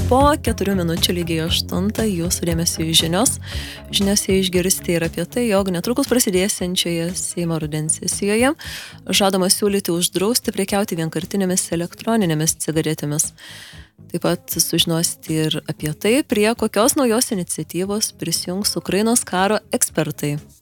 po 4 minučių lygiai 8 jūsų dėmesio į žinios. Žiniose išgirsite ir apie tai, jog netrukus prasidėsiančioje Seimo rudens sesijoje žadama siūlyti uždrausti prekiauti vienkartinėmis elektroninėmis cigaretėmis. Taip pat sužinosite ir apie tai, prie kokios naujos iniciatyvos prisijungs Ukrainos karo ekspertai.